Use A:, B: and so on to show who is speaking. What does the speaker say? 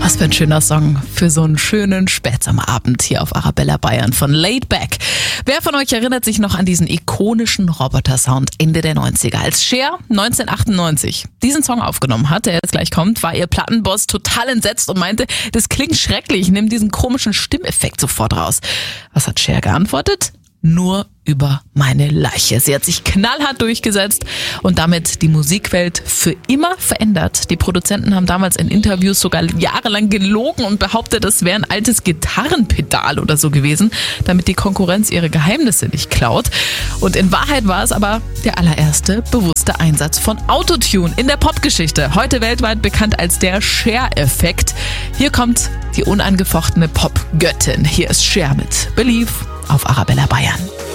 A: Was für ein schöner Song für so einen schönen Spätsommerabend hier auf Arabella Bayern von Laid Back. Wer von euch erinnert sich noch an diesen ikonischen Roboter-Sound Ende der 90er, als Cher 1998 diesen Song aufgenommen hat, der jetzt gleich kommt, war ihr Plattenboss total entsetzt und meinte, das klingt schrecklich, nimm diesen komischen Stimmeffekt sofort raus. Was hat Cher geantwortet? Nur über meine Leiche. Sie hat sich knallhart durchgesetzt und damit die Musikwelt für immer verändert. Die Produzenten haben damals in Interviews sogar jahrelang gelogen und behauptet, es wäre ein altes Gitarrenpedal oder so gewesen, damit die Konkurrenz ihre Geheimnisse nicht klaut. Und in Wahrheit war es aber der allererste bewusste Einsatz von Autotune in der Popgeschichte. Heute weltweit bekannt als der Cher-Effekt. Hier kommt die unangefochtene Popgöttin. Hier ist Cher mit Believe auf Arabella Bayern.